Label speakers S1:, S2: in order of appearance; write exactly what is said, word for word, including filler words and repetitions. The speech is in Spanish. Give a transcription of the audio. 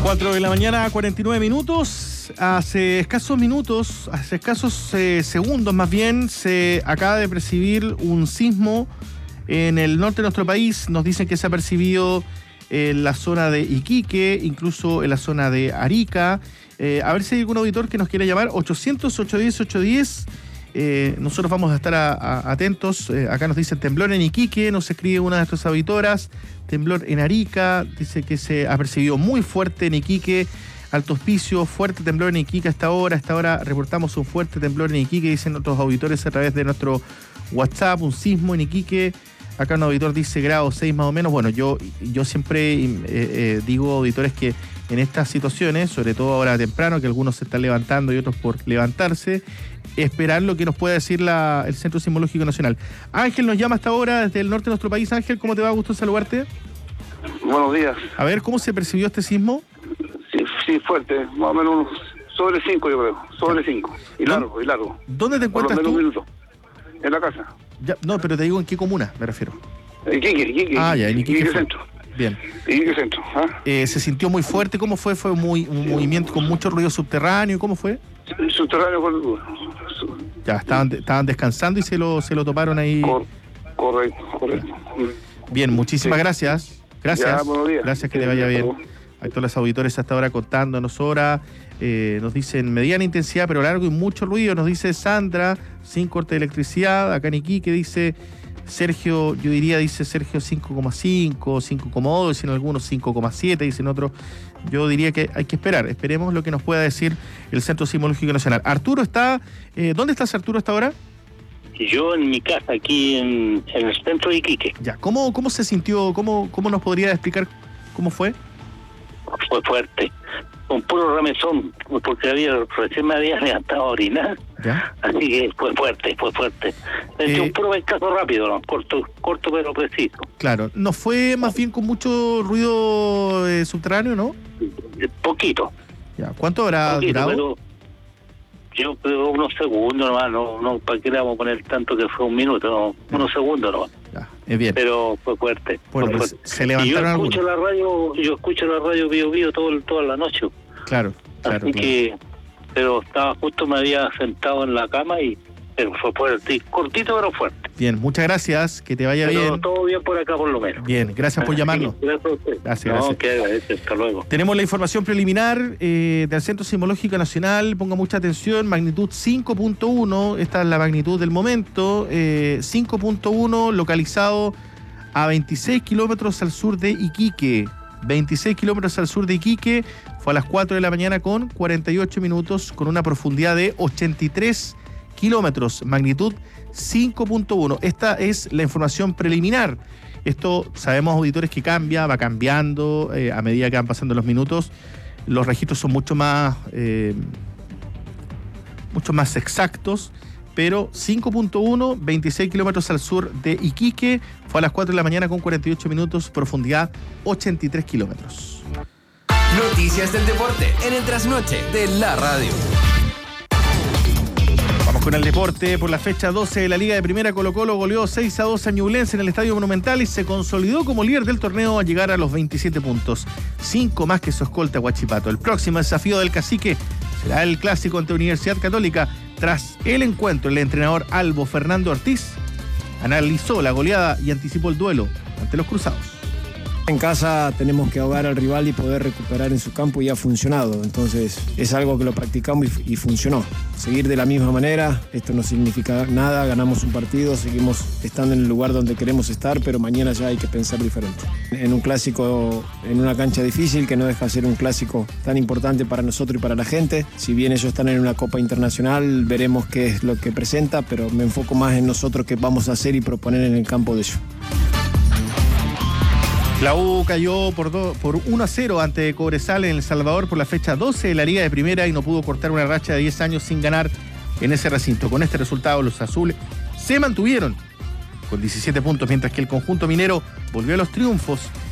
S1: cuatro de la mañana, cuarenta y nueve minutos. Hace escasos minutos, hace escasos eh, segundos más bien, se acaba de percibir un sismo en el norte de nuestro país. Nos dicen que se ha percibido en la zona de Iquique, incluso en la zona de Arica. Eh, a ver si hay algún auditor que nos quiera llamar. ochocientos, ochocientos diez, ochocientos diez. Eh, nosotros vamos a estar a, a, atentos. Eh, acá nos dicen temblor en Iquique, nos escribe una de nuestras auditoras. Temblor en Arica, dice que se ha percibido muy fuerte en Iquique. Alto Hospicio, fuerte temblor en Iquique hasta ahora. Hasta ahora reportamos un fuerte temblor en Iquique, dicen otros auditores a través de nuestro WhatsApp. Un sismo en Iquique. Acá un auditor dice grado seis más o menos. Bueno, yo, yo siempre eh, eh, digo, auditores, que en estas situaciones, sobre todo ahora temprano, que algunos se están levantando y otros por levantarse, esperar lo que nos pueda decir la, el Centro Sismológico Nacional. Ángel nos llama hasta ahora desde el norte de nuestro país. Ángel, ¿cómo te va? Gusto saludarte.
S2: Buenos días.
S1: A ver, ¿cómo se percibió este sismo?
S2: Sí, sí, fuerte, más o menos sobre cinco, yo creo, sobre cinco. Y largo, y largo.
S1: ¿Dónde te encuentras tú?
S2: Minutos. En la casa.
S1: Ya, no, pero te digo en qué comuna, me refiero.
S2: Iquique, Iquique.
S1: Ah, ya, en Iquique.
S2: Iquique Centro.
S1: Bien.
S2: Iquique Centro. ¿Ah?
S1: Eh, ¿Se sintió muy fuerte? ¿Cómo fue? ¿Fue muy, un movimiento con mucho ruido subterráneo? ¿Cómo fue?
S2: Subterráneo por el...
S1: Ya, estaban, estaban descansando y se lo, se lo toparon ahí.
S2: Cor correcto, correcto.
S1: Bien, muchísimas sí. gracias. Gracias.
S2: Ya, buenos días.
S1: Gracias, que sí, te vaya bien. Hay todos los auditores hasta ahora contándonos hora. Eh, nos dicen mediana intensidad pero largo y mucho ruido. Nos dice Sandra, sin corte de electricidad. Acá en Iquique dice Sergio, yo diría, dice Sergio cinco coma cinco, cinco coma dos, dicen algunos cinco coma siete, dicen otros. Yo diría que hay que esperar. Esperemos lo que nos pueda decir el Centro Sismológico Nacional. Arturo está... Eh, ¿Dónde estás, Arturo, hasta ahora?
S3: Yo en mi casa, aquí en, en el centro de Iquique.
S1: Ya, ¿cómo, cómo se sintió? ¿Cómo, cómo nos podría explicar cómo fue?
S3: Fue fuerte, un puro remesón, porque había recién me había levantado a orinar. ¿Ya? Así que fue fuerte, fue fuerte. Eh, un puro pescazo rápido, ¿no? corto, corto pero preciso.
S1: Claro, ¿no fue más bien con mucho ruido eh, subterráneo, no?
S3: Poquito.
S1: Ya, ¿cuánto habrá
S3: Poquito,
S1: durado?
S3: Pero yo creo unos segundos nomás, no, no, ¿para qué le vamos a poner tanto que fue un minuto? No, unos segundos nomás.
S1: Ya, es bien.
S3: Pero fue fuerte.
S1: Bueno,
S3: fue
S1: pues
S3: fuerte.
S1: se levantaron
S3: algunos. Yo escucho algunos. la radio, yo escucho la radio Bio Bio todo, toda la noche.
S1: Claro, claro.
S3: Así
S1: claro.
S3: que, pero estaba justo, me había sentado en la cama y pero fue fuerte, cortito pero fuerte.
S1: Bien, muchas gracias, que te vaya
S3: pero
S1: bien.
S3: Todo bien por acá por lo menos.
S1: Bien, gracias por llamarnos.
S3: Sí, gracias a usted.
S1: Gracias,
S3: no,
S1: gracias.
S3: Que agradece, hasta luego.
S1: Tenemos la información preliminar eh, del Centro Sismológico Nacional. Ponga mucha atención, magnitud cinco punto uno, esta es la magnitud del momento, eh, cinco punto uno localizado a veintiséis kilómetros al sur de Iquique. veintiséis kilómetros al sur de Iquique, fue a las cuatro de la mañana con cuarenta y ocho minutos, con una profundidad de ochenta y tres kilómetros, magnitud cinco punto uno. Esta es la información preliminar. Esto sabemos, auditores, que cambia, va cambiando eh, a medida que van pasando los minutos. Los registros son mucho más, eh, mucho más exactos, pero cinco punto uno, veintiséis kilómetros al sur de Iquique, fue a las cuatro de la mañana con cuarenta y ocho minutos, profundidad ochenta y tres kilómetros.
S4: Noticias del deporte en el trasnoche de la radio.
S1: Vamos con el deporte. Por la fecha doce de la Liga de Primera, Colo-Colo goleó seis a dos a Ñublense en el Estadio Monumental y se consolidó como líder del torneo al llegar a los veintisiete puntos. Cinco más que su escolta Huachipato. El próximo desafío del Cacique será el clásico ante Universidad Católica. Tras el encuentro, el entrenador Albo Fernando Ortiz analizó la goleada y anticipó el duelo ante los Cruzados.
S5: En casa tenemos que ahogar al rival y poder recuperar en su campo, y ha funcionado. Entonces es algo que lo practicamos y, y funcionó. Seguir de la misma manera, esto no significa nada, ganamos un partido, seguimos estando en el lugar donde queremos estar, pero mañana ya hay que pensar diferente. En un clásico, en una cancha difícil, que no deja de ser un clásico tan importante para nosotros y para la gente. Si bien ellos están en una Copa Internacional, veremos qué es lo que presenta, pero me enfoco más en nosotros, qué vamos a hacer y proponer en el campo de ellos.
S1: La U cayó por, do, por uno a cero ante Cobresal en El Salvador por la fecha doce de la Liga de Primera y no pudo cortar una racha de diez años sin ganar en ese recinto. Con este resultado, los azules se mantuvieron con diecisiete puntos, mientras que el conjunto minero volvió a los triunfos